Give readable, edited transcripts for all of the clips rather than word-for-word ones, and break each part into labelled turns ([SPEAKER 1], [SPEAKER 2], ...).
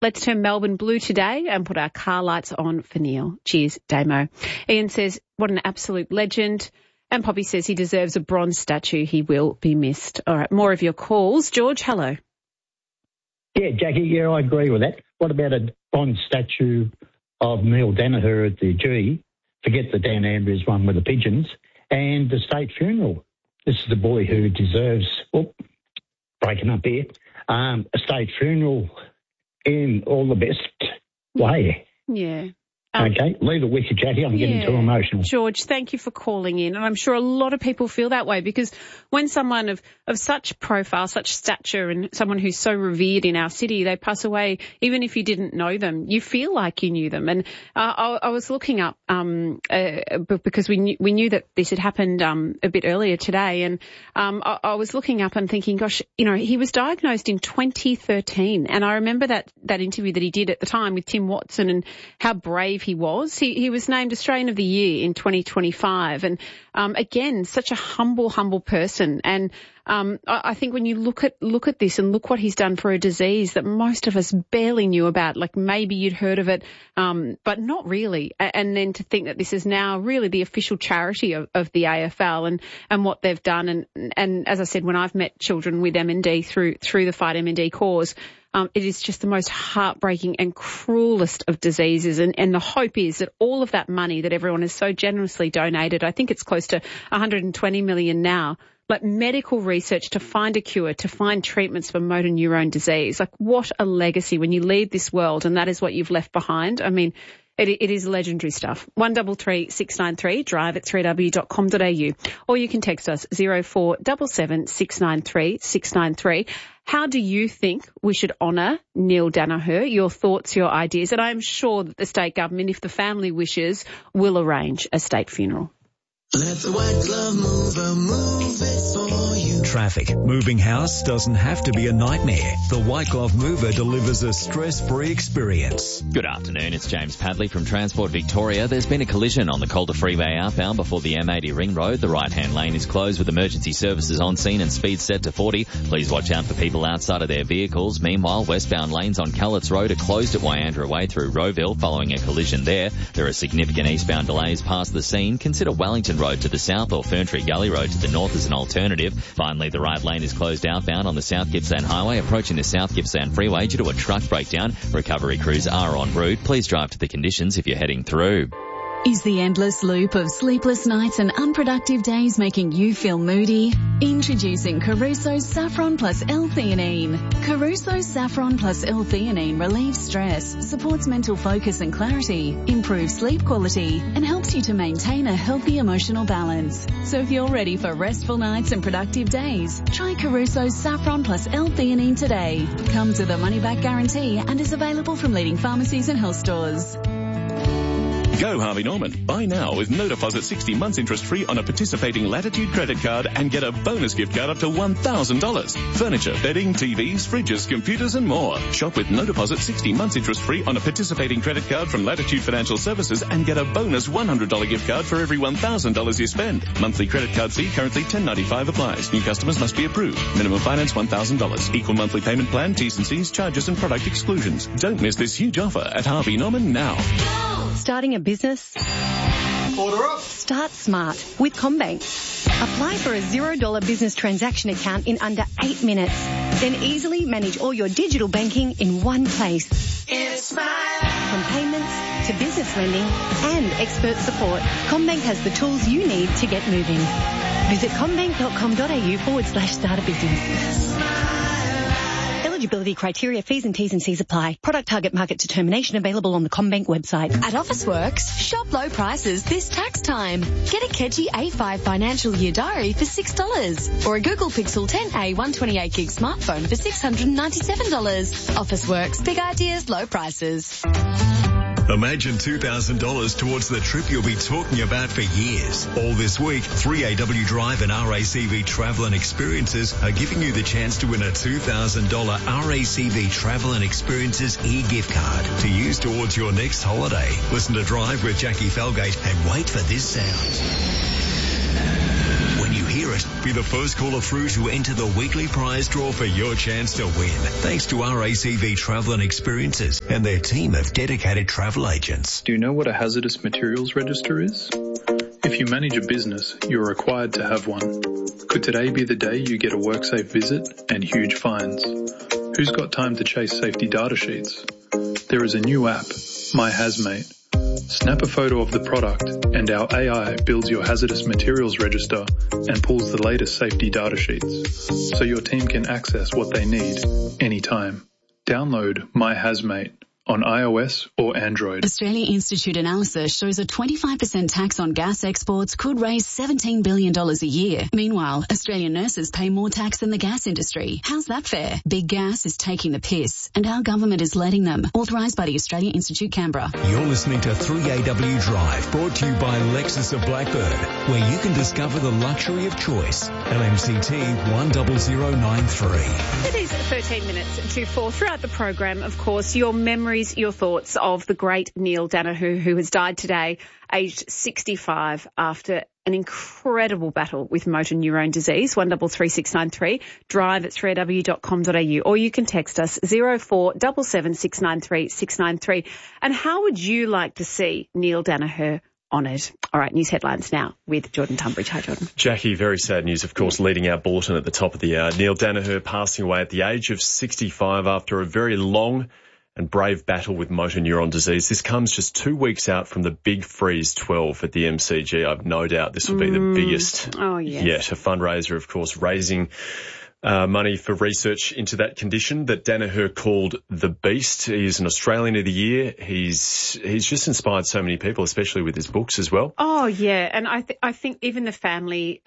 [SPEAKER 1] Let's turn Melbourne blue today and put our car lights on for Neil. Cheers, Damo. Ian says, what an absolute legend. And Poppy says he deserves a bronze statue. He will be missed. All right, more of your calls. George, hello.
[SPEAKER 2] Yeah, Jackie, yeah, I agree with that. What about a bronze statue of Neil Danaher at the G? Forget the Dan Andrews one with the pigeons. And the state funeral. This is the boy who deserves, breaking up here, a state funeral in all the best way.
[SPEAKER 1] Yeah.
[SPEAKER 2] Okay, leave it with you, Jackie. I'm getting too emotional.
[SPEAKER 1] George, thank you for calling in. And I'm sure a lot of people feel that way because when someone of such profile, such stature and someone who's so revered in our city, they pass away, even if you didn't know them, you feel like you knew them. And I was looking up because we knew that this had happened a bit earlier today. And I was looking up and thinking, gosh, he was diagnosed in 2013. And I remember that interview that he did at the time with Tim Watson and how brave he was. He was named Australian of the Year in 2025. And again, such a humble person. And I think when you look at this and look what he's done for a disease that most of us barely knew about, like maybe you'd heard of it, but not really. And then to think that this is now really the official charity of the AFL and what they've done. And as I said, when I've met children with MND through the Fight MND cause, it is just the most heartbreaking and cruelest of diseases. And the hope is that all of that money that everyone has so generously donated, I think it's close to 120 million now, like medical research to find a cure, to find treatments for motor neurone disease. Like what a legacy when you leave this world and that is what you've left behind. I mean, it is legendary stuff. 133 693 drive at 3w.com.au, or you can text us 0477 693 693. How do you think we should honour Neil Danaher? Your thoughts, your ideas, and I'm sure that the state government, if the family wishes, will arrange a state funeral.
[SPEAKER 3] Let the white glove mover move it for you.
[SPEAKER 4] Traffic. Moving house doesn't have to be a nightmare. The White Glove Mover delivers a stress-free experience.
[SPEAKER 5] Good afternoon, it's James Padley from Transport Victoria. There's been a collision on the Calder Freeway outbound before the M80 Ring Road. The right-hand lane is closed with emergency services on scene and speed set to 40. Please watch out for people outside of their vehicles. Meanwhile, westbound lanes on Callets Road are closed at Wyandra Way through Rowville following a collision there. There are significant eastbound delays past the scene. Consider Wellington Road to the south or Ferntree Gully Road to the north as an alternative. Finally, the right lane is closed outbound on the South Gippsland Highway approaching the South Gippsland Freeway due to a truck breakdown. Recovery crews are en route. Please drive to the conditions if you're heading through.
[SPEAKER 6] Is the endless loop of sleepless nights and unproductive days making you feel moody? Introducing Caruso's Saffron Plus L-theanine. Caruso's Saffron Plus L-theanine relieves stress, supports mental focus and clarity, improves sleep quality, and helps you to maintain a healthy emotional balance. So if you're ready for restful nights and productive days, try Caruso's Saffron Plus L-theanine today. Comes with a money-back guarantee and is available from leading pharmacies and health stores.
[SPEAKER 7] Go Harvey Norman. Buy now with no deposit 60 months interest free on a participating Latitude credit card and get a bonus gift card up to $1,000. Furniture, bedding, TVs, fridges, computers and more. Shop with no deposit 60 months interest free on a participating credit card from Latitude Financial Services and get a bonus $100 gift card for every $1,000 you spend. Monthly credit card fee currently $10.95 applies. New customers must be approved. Minimum finance $1,000. Equal monthly payment plan, T's and C's, charges and product exclusions. Don't miss this huge offer at Harvey Norman now.
[SPEAKER 8] Starting a business?
[SPEAKER 9] Order up.
[SPEAKER 8] Start smart with CommBank. Apply for a $0 business transaction account in under 8 minutes. Then easily manage all your digital banking in one place.
[SPEAKER 3] It's smile.
[SPEAKER 8] From payments to business lending and expert support, CommBank has the tools you need to get moving. Visit commbank.com.au/start a business. Eligibility criteria, fees and T's and C's apply. Product target market determination available on the CommBank website.
[SPEAKER 10] At Officeworks, shop low prices this tax time. Get a Keji A5 financial year diary for $6 or a Google Pixel 10a 128GB smartphone for $697. Officeworks, big ideas, low prices.
[SPEAKER 4] Imagine $2,000 towards the trip you'll be talking about for years. All this week, 3AW Drive and RACV Travel and Experiences are giving you the chance to win a $2,000 RACV Travel and Experiences e-gift card to use towards your next holiday. Listen to Drive with Jackie Felgate and wait for this sound. When you hear it, Be the first caller through to enter the weekly prize draw for your chance to win. Thanks to RACV Travel and Experiences and their team of dedicated travel agents.
[SPEAKER 11] Do you know what a hazardous materials register is? If you manage a business, you're required to have one. Could today be the day you get a WorkSafe visit and huge fines? Who's got time to chase safety data sheets? There is a new app, My Hazmate. Snap a photo of the product and our AI builds your hazardous materials register and pulls the latest safety data sheets so your team can access what they need anytime. Download My Hazmate on iOS or Android.
[SPEAKER 6] Australia Institute analysis shows a 25% tax on gas exports could raise $17 billion a year. Meanwhile, Australian nurses pay more tax than the gas industry. How's that fair? Big Gas is taking the piss, and our government is letting them. Authorised by the Australian Institute, Canberra.
[SPEAKER 4] You're listening to 3AW Drive, brought to you by Lexus of Blackburn, where you can discover the luxury of choice. LMCT 10093.
[SPEAKER 1] It is 13 minutes to 4. Throughout the program, of course, your memories, your thoughts of the great Neil Daniher, who has died today, aged 65, after an incredible battle with motor neurone disease. 133693. Drive at 3aw.com.au, or you can text us 0477 693 693. And how would you like to see Neil Daniher honoured? All right, news headlines now with Jordan Tunbridge. Hi, Jordan.
[SPEAKER 12] Jackie, very sad news, of course, leading our bulletin at the top of the hour. Neil Daniher passing away at the age of 65 after a very long and brave battle with motor neuron disease. This comes just 2 weeks out from the Big Freeze 12 at the MCG. I've no doubt this will be the biggest yet. A fundraiser, of course, raising money for research into that condition that Daniher called the Beast. He's an Australian of the Year. He's just inspired so many people, especially with his books as well.
[SPEAKER 1] Oh yeah, and I think even the family,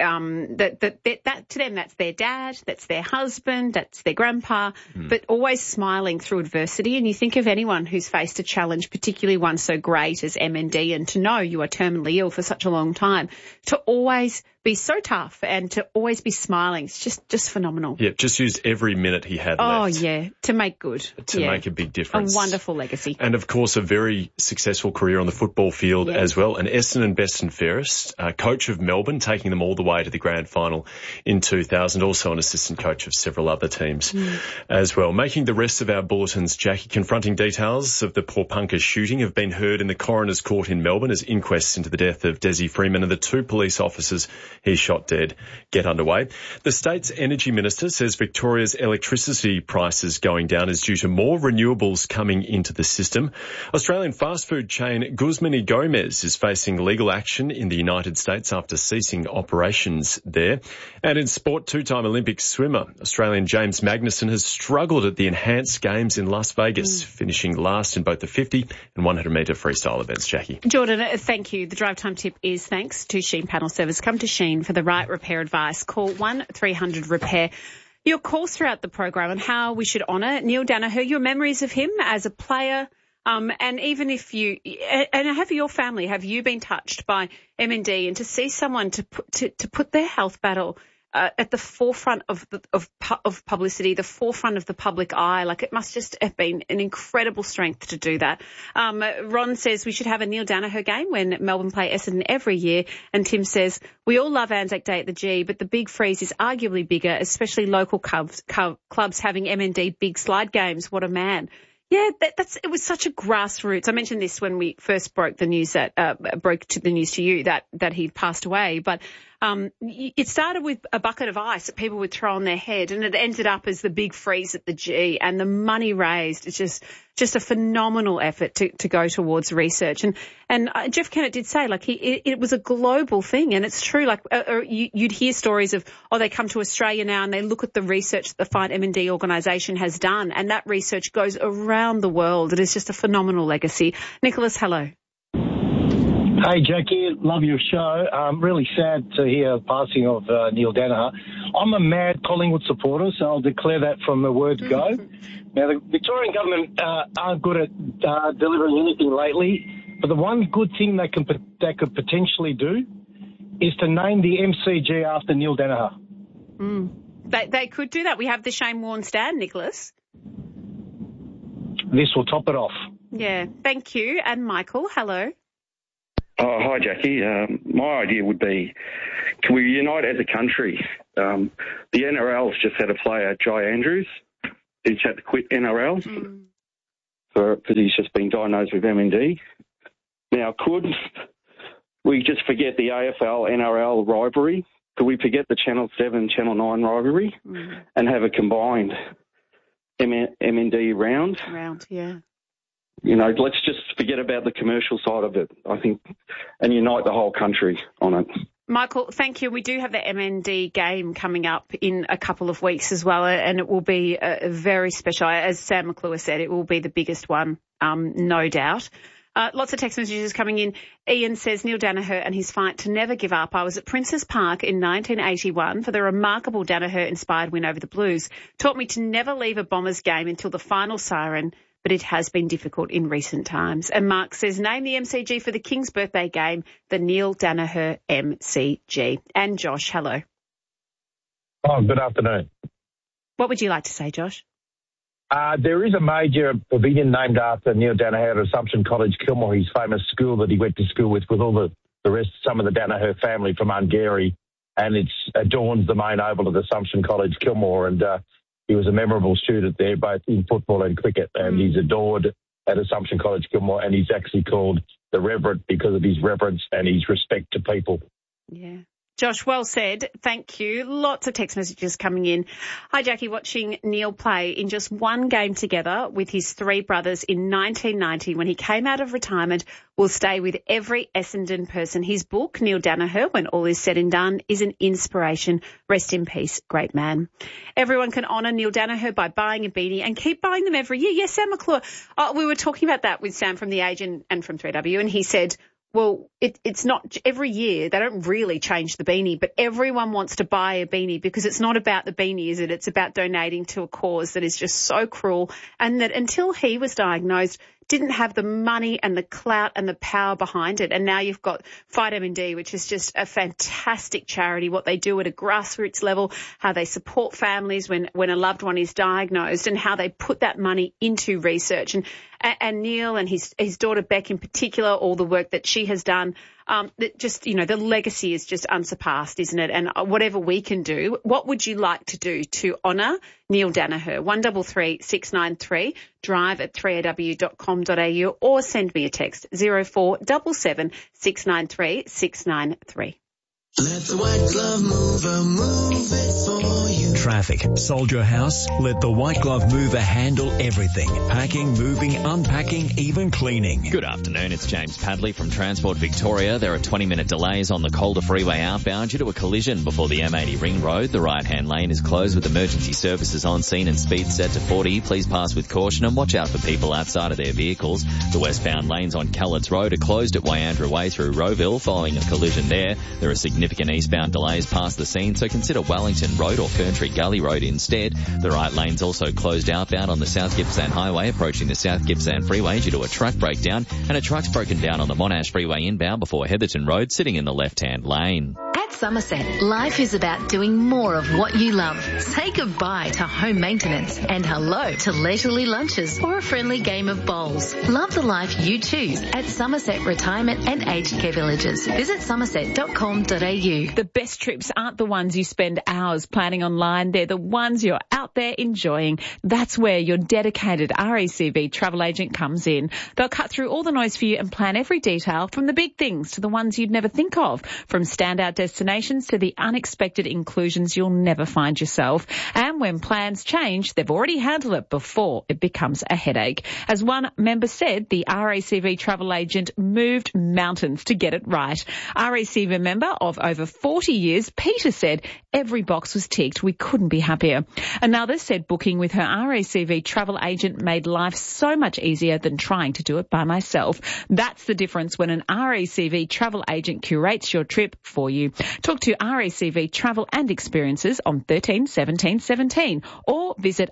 [SPEAKER 1] that to them that's their dad, that's their husband, that's their grandpa, but always smiling through adversity. And you think of anyone who's faced a challenge, particularly one so great as MND, and to know you are terminally ill for such a long time, to always be so tough and to always be smiling. It's just phenomenal.
[SPEAKER 12] Yeah, just used every minute he had left.
[SPEAKER 1] Oh, yeah, to make good.
[SPEAKER 12] To make a big difference.
[SPEAKER 1] A wonderful legacy.
[SPEAKER 12] And, of course, a very successful career on the football field as well. And Essendon best and fairest, coach of Melbourne, taking them all the way to the grand final in 2000. Also an assistant coach of several other teams as well. Making the rest of our bulletins, Jackie, confronting details of the Pawnpukka shooting have been heard in the coroner's court in Melbourne as inquests into the death of Desi Freeman and the 2 police officers he shot dead get underway. The state's energy minister says Victoria's electricity prices going down is due to more renewables coming into the system. Australian fast food chain Guzman y Gomez is facing legal action in the United States after ceasing operations there. And in sport, 2-time Olympic swimmer Australian James Magnussen has struggled at the Enhanced Games in Las Vegas, finishing last in both the 50 and 100-metre freestyle events. Jackie.
[SPEAKER 1] Jordan, thank you. The drive time tip is thanks to Sheen Panel Service. Come to Sheen for the right repair advice. Call 1-300-REPAIR. Your calls throughout the program on how we should honour Neil Daniher, your memories of him as a player, and even if you, and have your family, have you been touched by MND, and to see someone to put their health battle at the forefront of publicity, the forefront of the public eye. Like, it must just have been an incredible strength to do that. Ron says we should have a Neil Daniher game when Melbourne play Essendon every year. And Tim says we all love Anzac Day at the G, but the Big Freeze is arguably bigger, especially local clubs having MND big slide games. What a man. Yeah, it was such a grassroots. I mentioned this when we first broke the news broke the news to you that he'd passed away. But it started with a bucket of ice that people would throw on their head, and it ended up as the Big Freeze at the G, and the money raised. It's just a phenomenal effort to go towards research. And Jeff Kennett did say, like, it was a global thing, and it's true. Like, you'd hear stories of, they come to Australia now and they look at the research that the Fight MND organisation has done, and that research goes around the world. It is just a phenomenal legacy. Nicholas, hello.
[SPEAKER 13] Hey, Jackie, love your show. Really sad to hear the passing of Neil Daniher. I'm a mad Collingwood supporter, so I'll declare that from the word go. Now, the Victorian government aren't good at delivering anything lately, but the one good thing they could potentially do is to name the MCG after Neil Daniher.
[SPEAKER 1] They could do that. We have the Shane Warne stand, Nicholas.
[SPEAKER 13] This will top it off.
[SPEAKER 1] Yeah, thank you. And Michael, hello.
[SPEAKER 14] Oh, hi, Jackie. My idea would be, can we unite as a country The NRL's just had a player, Jai Andrews, who's had to quit NRL because he's just been diagnosed with MND. Now, could we just forget the AFL NRL rivalry? Could we forget the Channel 7, Channel 9 rivalry and have a combined MND round?
[SPEAKER 1] Yeah.
[SPEAKER 14] You know, let's just forget about the commercial side of it, I think, and unite the whole country on it.
[SPEAKER 1] Michael, thank you. We do have the MND game coming up in a couple of weeks as well, and it will be a very special. As Sam McClure said, it will be the biggest one, no doubt. Lots of text messages coming in. Ian says, Neil Danaher and his fight to never give up. I was at Princes Park in 1981 for the remarkable Danaher-inspired win over the Blues. Taught me to never leave a Bombers game until the final siren, but it has been difficult in recent times. And Mark says, name the MCG for the King's birthday game, the Neil Danaher MCG. And Josh, hello.
[SPEAKER 15] Oh, good afternoon.
[SPEAKER 1] What would you like to say, Josh?
[SPEAKER 15] There is a major pavilion named after Neil Danaher at Assumption College, Kilmore, his famous school that he went to school with all the rest, some of the Danaher family from Ungary, and it adorns the main oval of Assumption College, Kilmore, and he was a memorable student there, both in football and cricket, and he's adored at Assumption College, Kilmore, and he's actually called the Reverend because of his reverence and his respect to people.
[SPEAKER 1] Yeah. Josh, well said. Thank you. Lots of text messages coming in. Hi, Jackie. Watching Neil play in just one game together with his three brothers in 1990 when he came out of retirement will stay with every Essendon person. His book, Neil Danaher, When All Is Said and Done, is an inspiration. Rest in peace, great man. Everyone can honour Neil Danaher by buying a beanie and keep buying them every year. Yes, Sam McClure. We were talking about that with Sam from The Age and from 3W, and he said, well, it's not every year. They don't really change the beanie, but everyone wants to buy a beanie because it's not about the beanie, is it? It's about donating to a cause that is just so cruel, and that until he was diagnosed, didn't have the money and the clout and the power behind it. And now you've got Fight MND, which is just a fantastic charity, what they do at a grassroots level, how they support families when a loved one is diagnosed, and how they put that money into research. And Neil and his daughter Beck in particular, all the work that she has done, that just, you know, the legacy is just unsurpassed, isn't it? And whatever we can do, what would you like to do to honour Neil Danaher? 133 693, drive@3aw.com.au, or send me a text 0477 693 693.
[SPEAKER 3] Let the White Glove Mover move it for you.
[SPEAKER 4] Traffic. Sold your house? Let the White Glove Mover handle everything. Packing, moving, unpacking, even cleaning.
[SPEAKER 5] Good afternoon, it's James Padley from Transport Victoria. There are 20-minute delays on the Calder Freeway outbound due to a collision before the M80 Ring Road. The right-hand lane is closed with emergency services on scene and speed set to 40. Please pass with caution and watch out for people outside of their vehicles. The westbound lanes on Callards Road are closed at Wyandra Way through Rowville following a collision there. There are significant eastbound delays past the scene, so consider Wellington Road or Ferntree Gully Road instead. The right lane's also closed outbound on the South Gippsland Highway approaching the South Gippsland Freeway due to a truck breakdown, and a truck's broken down on the Monash Freeway inbound before Heatherton Road, sitting in the left-hand lane.
[SPEAKER 6] At Somerset, life is about doing more of what you love. Say goodbye to home maintenance and hello to leisurely lunches or a friendly game of bowls. Love the life you choose at Somerset Retirement and Aged Care Villages. Visit somerset.com.au.
[SPEAKER 1] The best trips aren't the ones you spend hours planning online. They're the ones you're out there enjoying. That's where your dedicated RACV travel agent comes in. They'll cut through all the noise for you and plan every detail, from the big things to the ones you'd never think of, from standout destinations to the unexpected inclusions you'll never find yourself. And when plans change, they've already handled it before it becomes a headache. As one member said, the RACV travel agent moved mountains to get it right. RACV member of over 40 years, Peter said every box was ticked. We couldn't be happier. Another said booking with her RACV travel agent made life so much easier than trying to do it by myself. That's the difference when an RACV travel agent curates your trip for you. Talk to RACV Travel and Experiences on 13 17 17. 17 or visit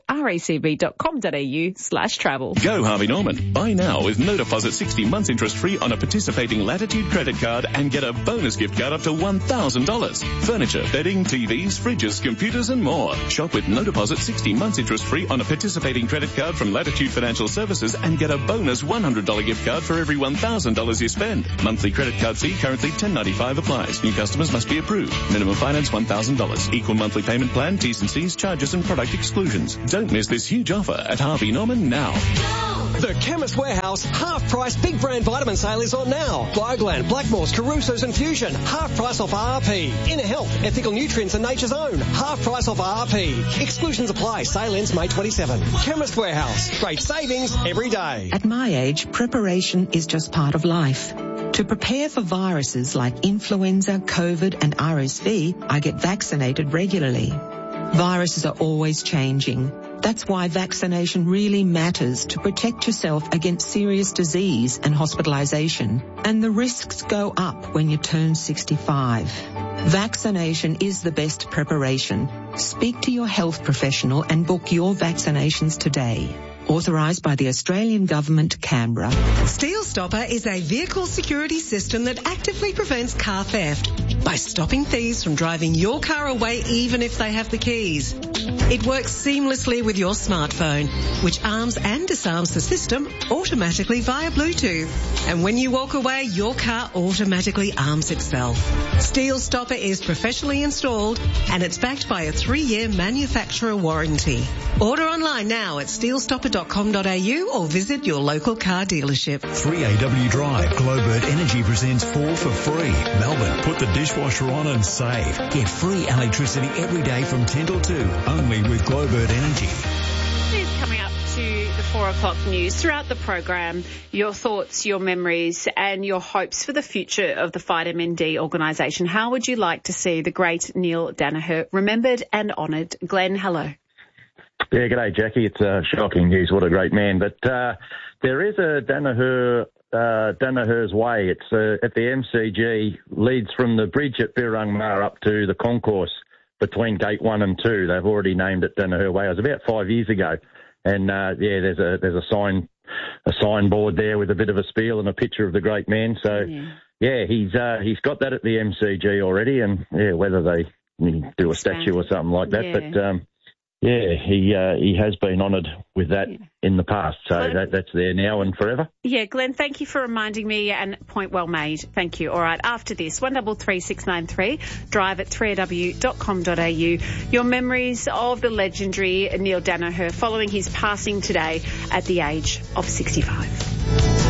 [SPEAKER 1] racb.com.au/travel.
[SPEAKER 7] Go Harvey Norman. Buy now with no deposit 60 months interest free on a participating Latitude credit card and get a bonus gift card up to $1,000. Furniture, bedding, TVs, fridges, computers and more. Shop with no deposit 60 months interest free on a participating credit card from Latitude Financial Services and get a bonus $100 gift card for every $1,000 you spend. Monthly credit card fee currently $10.95 applies. New customers must be approved. Minimum finance $1,000. Equal monthly payment plan, T's and C's, charges and product exclusions. Don't miss this huge offer at Harvey Norman now.
[SPEAKER 16] The Chemist Warehouse half-price big brand vitamin sale is on now. Bioglane, Blackmore's, Caruso's and Fusion, half price off RRP. Inner Health, Ethical Nutrients and Nature's Own, half price off RRP. Exclusions apply. Sale ends May 27. Chemist Warehouse, great savings every day.
[SPEAKER 17] At my age, preparation is just part of life. To prepare for viruses like influenza, COVID and RSV, I get vaccinated regularly. Viruses are always changing. That's why vaccination really matters to protect yourself against serious disease and hospitalisation. And the risks go up when you turn 65. Vaccination is the best preparation. Speak to your health professional and book your vaccinations today. Authorised by the Australian Government, Canberra.
[SPEAKER 18] Steel Stopper is a vehicle security system that actively prevents car theft by stopping thieves from driving your car away even if they have the keys. It works seamlessly with your smartphone, which arms and disarms the system automatically via Bluetooth. And when you walk away, your car automatically arms itself. Steel Stopper is professionally installed and it's backed by a 3-year manufacturer warranty. Order online now at steelstopper.com.au or visit your local car dealership.
[SPEAKER 4] 3AW Drive. Globert Energy presents 4 for free. Melbourne, put the dishwasher on and save. Get free electricity every day from 10 till 2. Only with Globert Energy.
[SPEAKER 1] This is coming up to the 4 o'clock news. Throughout the program, your thoughts, your memories and your hopes for the future of the Vitamin D organisation. How would you like to see the great Neil Danaher remembered and honoured? Glenn, hello.
[SPEAKER 15] Yeah, g'day, Jackie. It's shocking news. What a great man. But there is a Danaher's Way. It's at the MCG, leads from the bridge at Birrung Mar up to the concourse between Gate 1 and 2. They've already named it Danaher Way. It was about 5 years ago. And, there's a signboard there with a bit of a spiel and a picture of the great man. So, he's got that at the MCG already. And, whether they do a statue or something like that. But, he has been honoured with that in the past. So that's there now and forever.
[SPEAKER 1] Yeah, Glenn, thank you for reminding me and point well made. Thank you. All right, after this, 133693, drive at 3aw.com.au. Your memories of the legendary Neil Danaher following his passing today at the age of 65.